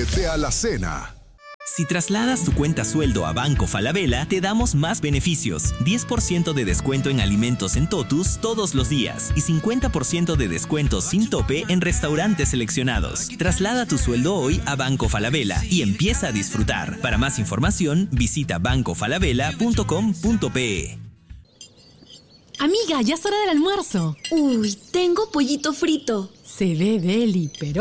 parte de Alacena. Si trasladas tu cuenta sueldo a Banco Falabella, te damos más beneficios. 10% de descuento en alimentos en Totus todos los días y 50% de descuento sin tope en restaurantes seleccionados. Traslada tu sueldo hoy a Banco Falabella y empieza a disfrutar. Para más información, visita bancofalabella.com.pe. Amiga, ya es hora del almuerzo. Uy, tengo pollito frito. Se ve deli, pero